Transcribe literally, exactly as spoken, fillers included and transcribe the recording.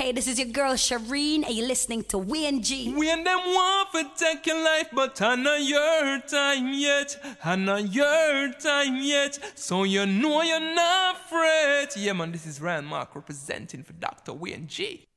Hey, this is your girl Shireen, and you're listening to Wayne G. When them want to take your life, but I know your time yet. I know your time yet. So you know you're not afraid. Yeah, man, this is Ryan Mark representing for Doctor Wayne G.